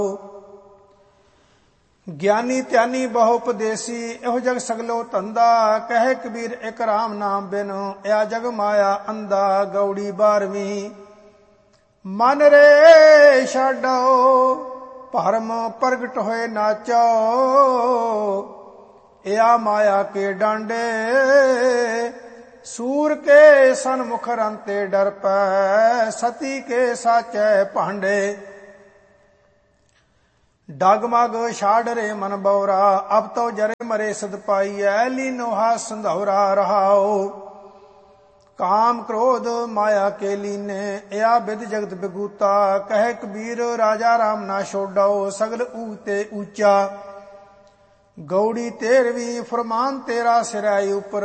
ਗਿਆਨੀ ਧਿਆਨੀ ਬਹੁ ਉਪਦੇਸੀ ਇਹੋ ਜਗ ਸਗਲੋ ਧੰਦਾ। ਕਹੇ ਕਬੀਰ ਇਕ ਰਾਮ ਨਾਮ ਬਿਨ ਇਆ ਜਗ ਮਾਇਆ ਅੰਧਾ। ਗੌੜੀ 12ਵੀਂ। ਮਨ ਰੇ ਛਾਡੋ ਭਰਮ ਪ੍ਰਗਟ ਹੋਏ ਨਾਚੋ। ਇਆ ਮਾਇਆ ਕੇ ਡਾਂਡੇ ਸੂਰ ਕੇ ਸਨਮੁਖ ਰੰਤੇ ਡਰ ਪੈ। ਸਤੀ ਕੇ ਸਾਚੈ ਭਾਂਡੇ। ਡਗਮਗ ਛਾੜ ਰੇ ਮਨ ਬਉਰਾ ਅਬ ਤੋ ਜਰੇ ਮਰੇ ਸਦ ਪਾਈਐ। ਲੀਨੋ ਹਾਸ ਸੰਧੌਰਾ ਰਹਾਓ। ਕਾਮ ਕ੍ਰੋਧ ਮਾਇਆ ਕੇ ਲੀਨੇ ਇਆ ਬਿਦ ਜਗਤ ਬਿਗੂਤਾ। ਕਹੇ ਕਬੀਰ ਰਾਜਾ ਰਾਮ ਨਾ ਛੋਡੋ ਸਗਲ ਊਤੇ ਊਚਾ। ਗੌੜੀ 13ਵੀਂ। ਫਰਮਾਨ ਤੇਰਾ ਸਿਰਾਏ ਉਪਰ